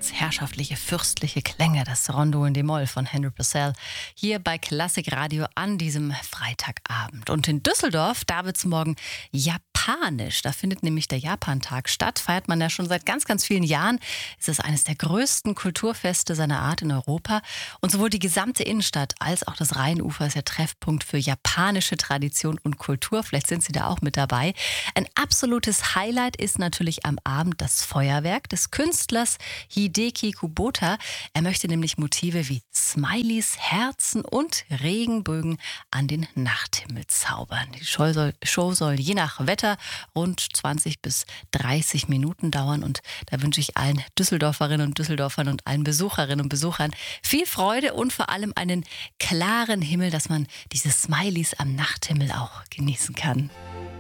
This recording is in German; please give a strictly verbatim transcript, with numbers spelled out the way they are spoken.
jetzt herrschaftliche, fürstliche Klänge, das Rondo in D-Moll von Henry Purcell, hier bei Klassik Radio an diesem Freitagabend. Und in Düsseldorf, da wird's morgen japanisch. Da findet nämlich der Japantag statt. Feiert man ja schon seit ganz, ganz vielen Jahren. Es ist eines der größten Kulturfeste seiner Art in Europa. Und sowohl die gesamte Innenstadt als auch das Rheinufer ist der Treffpunkt für japanische Tradition und Kultur. Vielleicht sind Sie da auch mit dabei. Ein absolutes Highlight ist natürlich am Abend das Feuerwerk des Künstlers Hideki Kubota. Er möchte nämlich Motive wie Smileys, Herzen und Regenbögen an den Nachthimmel zaubern. Die Show soll, Show soll je nach Wetter rund zwanzig bis dreißig Minuten dauern. Und da wünsche ich allen Düsseldorferinnen und Düsseldorfern und allen Besucherinnen und Besuchern viel Freude und vor allem einen klaren Himmel, dass man diese Smileys am Nachthimmel auch genießen kann.